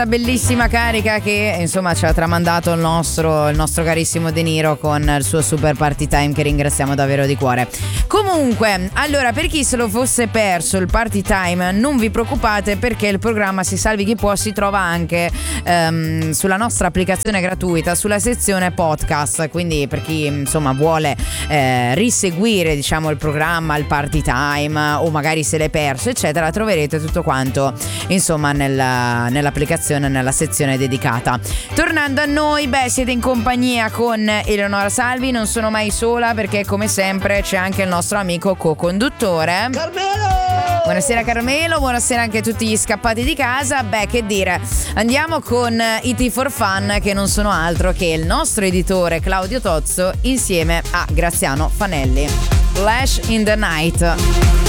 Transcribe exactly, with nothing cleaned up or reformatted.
bellissima carica che insomma ci ha tramandato il nostro, il nostro carissimo De Niro con il suo super party time, che ringraziamo davvero di cuore. Comunque, allora, per chi se lo fosse perso il party time, non vi preoccupate, perché il programma Si Salvi Chi Può si trova anche ehm, sulla nostra applicazione gratuita, sulla sezione podcast, quindi per chi insomma vuole eh, riseguire diciamo il programma, il party time, o magari se l'è perso eccetera, troverete tutto quanto insomma nella, nell'applicazione, nella sezione dedicata. Tornando a noi, beh, siete in compagnia con Eleonora Salvi, non sono mai sola perché come sempre c'è anche il nostro amico co-conduttore Carmelo! Buonasera Carmelo, buonasera anche a tutti gli scappati di casa. Beh, che dire, andiamo con I T for Fun, che non sono altro che il nostro editore Claudio Tozzo insieme a Graziano Fanelli. Flash in the Night.